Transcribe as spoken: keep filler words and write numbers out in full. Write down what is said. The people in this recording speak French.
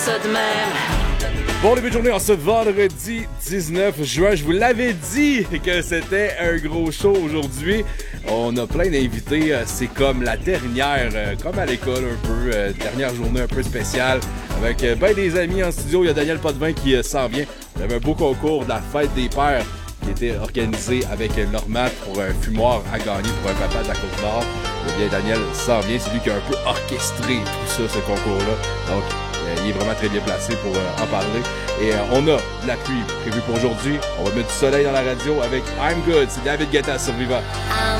Ça de même. Bon début de journée en ce vendredi dix-neuf juin. Je vous l'avais dit que c'était un gros show aujourd'hui. On a plein d'invités. C'est comme la dernière, comme à l'école un peu, dernière journée un peu spéciale avec ben des amis en studio. Il y a Daniel Potvin qui s'en vient. On avait un beau concours de la fête des pères qui était organisé avec Normat pour un fumoir à gagner pour un papa de la Côte-Nord. Eh bien, Daniel s'en vient. C'est lui qui a un peu orchestré tout ça, ce concours-là. Donc, il est vraiment très bien placé pour euh, en parler. Et euh, on a de la pluie prévue pour aujourd'hui. On va mettre du soleil dans la radio avec I'm Good. C'est David Guetta sur Viva. I'm